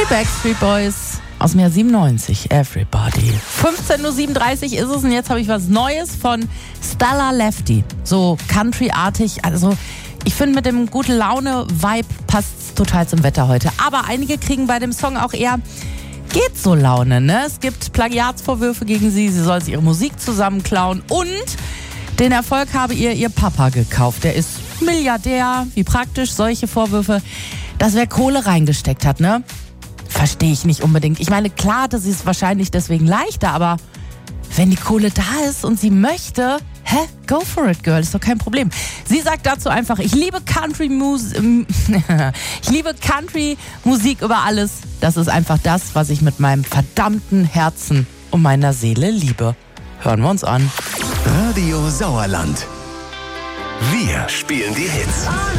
Backstreet Boys aus dem Jahr 97, Everybody. 15:37 ist es und jetzt habe ich was Neues von Stella Lefty. So country-artig, also ich finde mit dem gute Laune-Vibe passt es total zum Wetter heute. Aber einige kriegen bei dem Song auch eher geht so Laune, ne? Es gibt Plagiatsvorwürfe gegen sie soll ihre Musik zusammenklauen und den Erfolg habe ihr Papa gekauft. Der ist Milliardär, wie praktisch solche Vorwürfe, dass wer Kohle reingesteckt hat, ne? Verstehe ich nicht unbedingt. Ich meine, klar, das ist wahrscheinlich deswegen leichter, aber wenn die Kohle da ist und sie möchte, go for it, girl, ist doch kein Problem. Sie sagt dazu einfach, ich liebe Country-Musik über alles. Das ist einfach das, was ich mit meinem verdammten Herzen und meiner Seele liebe. Hören wir uns an. Radio Sauerland. Wir spielen die Hits.